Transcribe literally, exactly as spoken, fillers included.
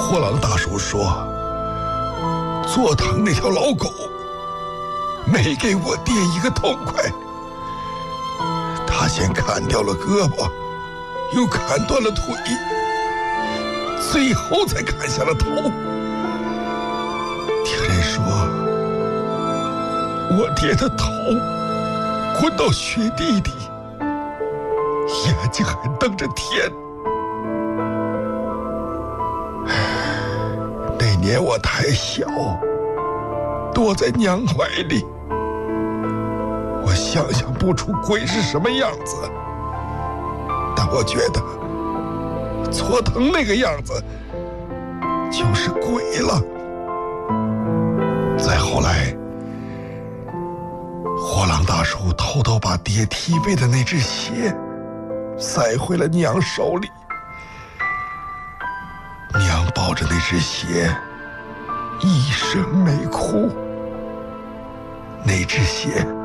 货郎大叔说，坐堂那条老狗没给我爹一个痛快，他先砍掉了胳膊，又砍断了腿，最后才砍下了头。听人说，我爹的头滚到雪地里，眼睛还瞪着天。那年我太小，躲在娘怀里，我想象不出鬼是什么样子，但我觉得佐藤那个样子就是鬼了。再后来，货郎大叔偷偷把爹踢背的那只鞋塞回了娘手里，娘抱着那只鞋一声没哭，那只鞋